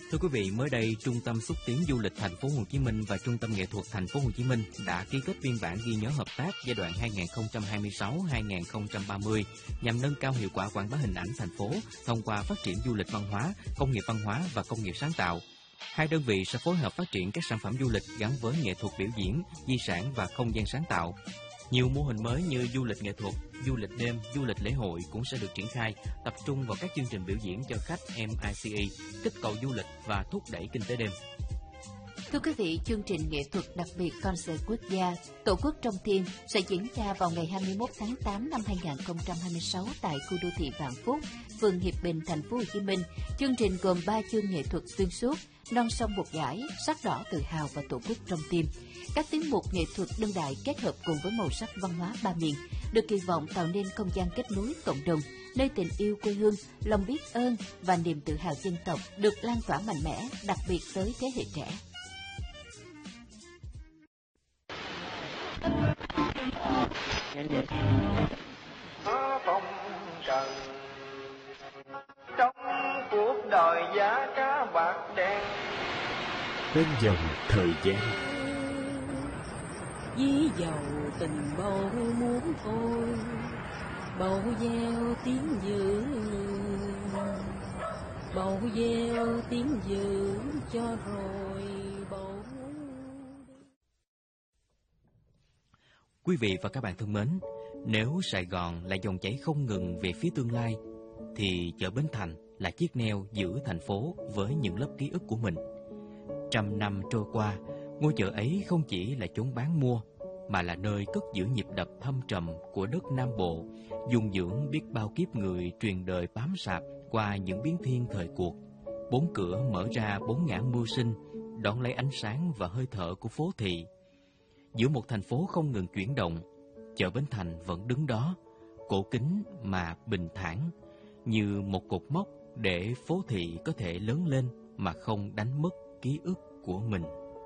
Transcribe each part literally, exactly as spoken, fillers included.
Thưa quý vị, mới đây Trung tâm xúc tiến du lịch thành phố Hồ Chí Minh và Trung tâm nghệ thuật thành phố Hồ Chí Minh đã ký kết biên bản ghi nhớ hợp tác giai đoạn hai nghìn không trăm hai mươi sáu đến hai nghìn không trăm ba mươi nhằm nâng cao hiệu quả quảng bá hình ảnh thành phố thông qua phát triển du lịch văn hóa, công nghiệp văn hóa và công nghiệp sáng tạo. Hai đơn vị sẽ phối hợp phát triển các sản phẩm du lịch gắn với nghệ thuật biểu diễn, di sản và không gian sáng tạo. Nhiều mô hình mới như du lịch nghệ thuật, du lịch đêm, du lịch lễ hội cũng sẽ được triển khai, tập trung vào các chương trình biểu diễn cho khách em i xê e, kích cầu du lịch và thúc đẩy kinh tế đêm. Thưa quý vị, chương trình nghệ thuật đặc biệt Concert Quốc gia Tổ quốc trong tim sẽ diễn ra vào ngày hai mươi mốt tháng tám năm hai nghìn không trăm hai mươi sáu tại khu đô thị Vạn Phúc, phường Hiệp Bình, thành phố Hồ Chí Minh. Chương trình gồm ba chương nghệ thuật xuyên suốt: Non sông một dải, Sắc đỏ tự hào và Tổ quốc trong tim. Các tiết mục nghệ thuật đương đại kết hợp cùng với màu sắc văn hóa ba miền được kỳ vọng tạo nên không gian kết nối cộng đồng, nơi tình yêu quê hương, lòng biết ơn và niềm tự hào dân tộc được lan tỏa mạnh mẽ, đặc biệt tới thế hệ trẻ. Phong trần trong cuộc đời giá cá bạc đen, bên dòng thời gian dí dầu tình bầu muốn thôi, bầu gieo tiếng dự, bầu gieo tiếng dự cho rồi bầu. Quý vị và các bạn thân mến, nếu Sài Gòn là dòng chảy không ngừng về phía tương lai, thì chợ Bến Thành là chiếc neo giữa thành phố với những lớp ký ức của mình. Trăm năm trôi qua, ngôi chợ ấy không chỉ là chốn bán mua, mà là nơi cất giữ nhịp đập thâm trầm của đất Nam Bộ, dung dưỡng biết bao kiếp người truyền đời bám sạp qua những biến thiên thời cuộc. Bốn cửa mở ra bốn ngã mưu sinh, đón lấy ánh sáng và hơi thở của phố thị. Giữa một thành phố không ngừng chuyển động, chợ Bến Thành vẫn đứng đó, cổ kính mà bình thản, như một cột mốc để phố thị có thể lớn lên mà không đánh mất ký ức của mình.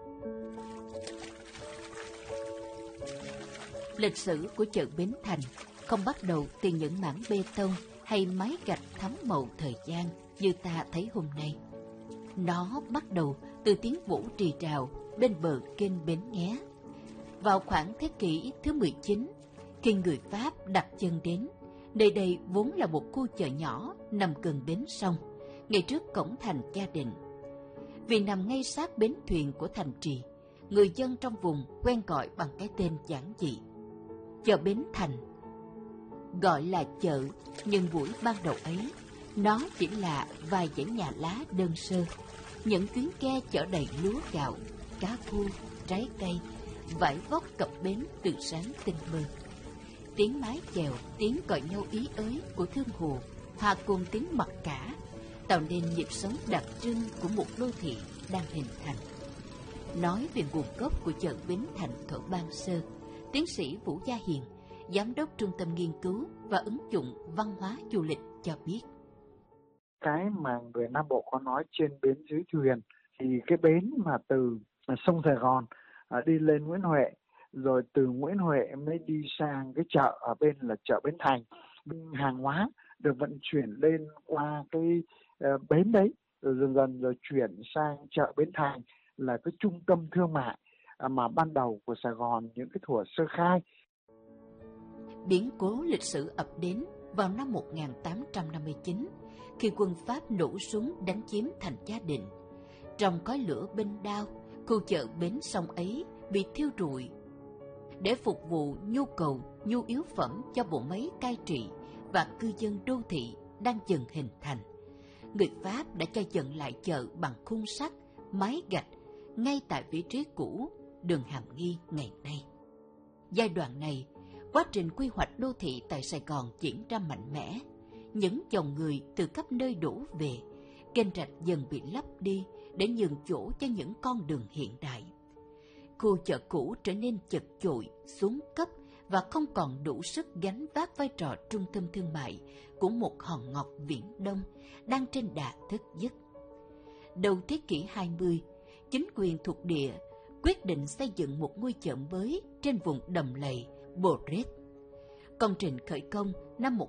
Lịch sử của chợ Bến Thành không bắt đầu từ những mảng bê tông hay mái gạch thấm màu thời gian như ta thấy hôm nay. Nó bắt đầu từ tiếng vũ rì rào bên bờ kênh Bến Nghé. Vào khoảng thế kỷ thứ mười chín, khi người Pháp đặt chân đến, nơi đây vốn là một khu chợ nhỏ nằm gần bến sông, ngay trước cổng thành Gia Định. Vì nằm ngay sát bến thuyền của thành trì, người dân trong vùng quen gọi bằng cái tên giản dị, chợ Bến Thành. Gọi là chợ, nhưng buổi ban đầu ấy, nó chỉ là vài dãy nhà lá đơn sơ, những chuyến ghe chở đầy lúa gạo, cá khô, trái cây, vải vóc cập bến từ sáng tinh mơ. Tiếng mái chèo, tiếng gọi nhau ý ới của thương hồ hòa cùng tiếng mặc cả, tạo nên nhịp sống đặc trưng của một đô thị đang hình thành. Nói về nguồn gốc của chợ Bến Thành thuở ban sơ, tiến sĩ Vũ Gia Hiền, giám đốc Trung tâm Nghiên cứu và Ứng dụng Văn hóa Du lịch cho biết. Cái mà người Nam Bộ có nói trên bến dưới thuyền, thì cái bến mà từ sông Sài Gòn đi lên Nguyễn Huệ, rồi từ Nguyễn Huệ mới đi sang cái chợ ở bên là chợ Bến Thành. Hàng hóa được vận chuyển lên qua cái uh, bến đấy, rồi dần dần rồi chuyển sang chợ Bến Thành là cái trung tâm thương mại uh, mà ban đầu của Sài Gòn những cái thuở sơ khai. Biến cố lịch sử ập đến vào năm một nghìn tám trăm năm mươi chín, khi quân Pháp nổ súng đánh chiếm thành Gia Định. Trong khói lửa binh đao, khu chợ bến sông ấy bị thiêu rụi. Để phục vụ nhu cầu nhu yếu phẩm cho bộ máy cai trị và cư dân đô thị đang dần hình thành, người Pháp đã cho dựng lại chợ bằng khung sắt, mái gạch ngay tại vị trí cũ đường Hàm Nghi ngày nay. Giai đoạn này, quá trình quy hoạch đô thị tại Sài Gòn diễn ra mạnh mẽ. Những dòng người từ khắp nơi đổ về, kênh rạch dần bị lấp đi để nhường chỗ cho những con đường hiện đại. Khu chợ cũ trở nên chật chội, xuống cấp và không còn đủ sức gánh vác vai trò trung tâm thương mại của một hòn ngọc Viễn Đông đang trên đà thất giấc. Đầu thế kỷ hai mươi, chính quyền thuộc địa quyết định xây dựng một ngôi chợ mới trên vùng đầm lầy Bồ Rét. Công trình khởi công năm một